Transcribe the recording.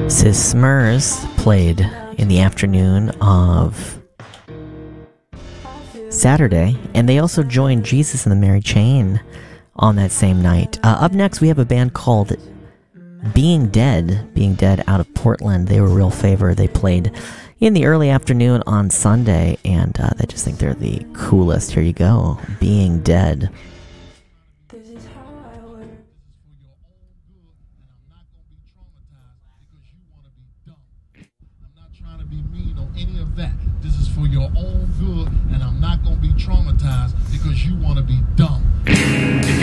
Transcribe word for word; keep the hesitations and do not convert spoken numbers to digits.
Sis Smurs played in the afternoon of Saturday, and they also joined Jesus and the Mary Chain on that same night. Uh, up next, we have a band called Being Dead. Being Dead out of Portland. They were a real favor. They played in the early afternoon on Sunday, and uh, I just think they're the coolest. Here you go. Being Dead. Any of that. This is for your own good, and I'm not going to be traumatized because you want to be dumb.